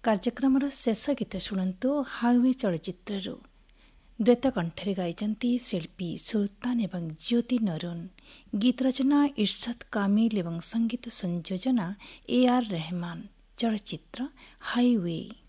କାର୍ଯ୍ୟକ୍ରମର ଶେଷ ଗୀତ ଶୁଣନ୍ତୁ ହାଇୱେ ଚଳଚ୍ଚିତ୍ରରୁ। ଦ୍ୱୈତ କଣ୍ଠରେ ଗାଇଛନ୍ତି ଶିଳ୍ପୀ ସୁଲତାନ ଏବଂ ଜ୍ୟୋତି ନରୁନ୍। ଗୀତ ରଚନା ଇର୍ଶାଦ କାମିଲ ଏବଂ ସଙ୍ଗୀତ ସଂଯୋଜନା AR ରେହମାନ। ଚଳଚ୍ଚିତ୍ର ହାଇୱେ।